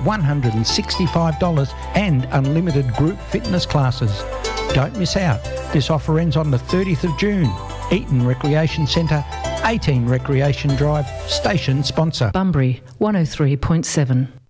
$165 and unlimited group fitness classes. Don't miss out. This offer ends on the 30th of June. Eaton Recreation Centre, 18 Recreation Drive, station sponsor. Bunbury 103.7.